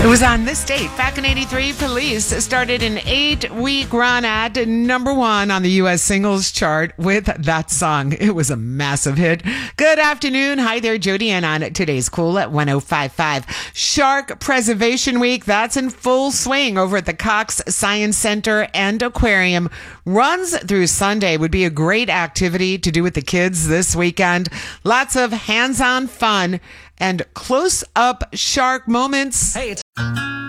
It was on this date, back in '83, Police started an 8-week run at number one on the U.S. singles chart with that song. It was a massive hit. Good afternoon. Hi there, Jody. And on today's Cool at 105.5. Shark Preservation Week, that's in full swing over at the Cox Science Center and Aquarium. Runs through Sunday. Would be a great activity to do with the kids this weekend. Lots of hands-on fun and close-up shark moments. Hey, it's